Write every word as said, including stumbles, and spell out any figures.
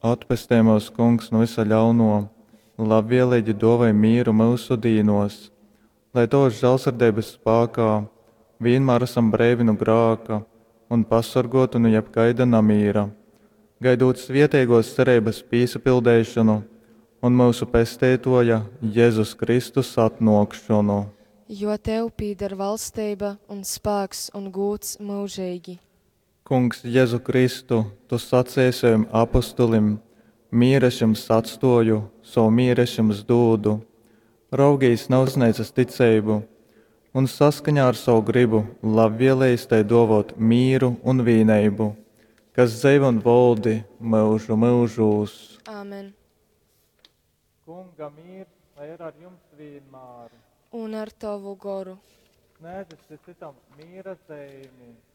Atpestē mūs, Kungs, no visa ļauno, labvēlīgi dāvāj mieru mūsu dīnos, lai tos žēlsirdības spēkā vienmēr esam brīvi no grāka un pasargotu no jebkaida namīra, gaidot svētīgos cerības piesapildēšanu un mūsu pestītoja Jēzus Kristus atnākšanu. Jo tev pīdar valstība un spēks un gūts mūžīgi. Kungs, Jēzu Kristu, tu sacēsim apostolim, mīres jums atstoju, savu mīres jums dūdu, raugīs nav sniedzas ticību, un saskaņā ar savu gribu labvēlējis tai dovot mīru un vienību, kas dzīvo un valdi mūžu mūžūs. Āmen. Kunga mīrs, lai ir ar jums vienmēr. Un ar tavu goru. Sniedzas citam mīra zīmi.